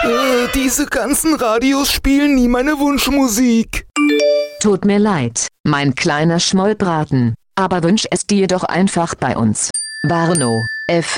Diese ganzen Radios spielen nie meine Wunschmusik. Tut mir leid, mein kleiner Schmollbraten, aber wünsch es dir doch einfach bei uns. Warnow, F.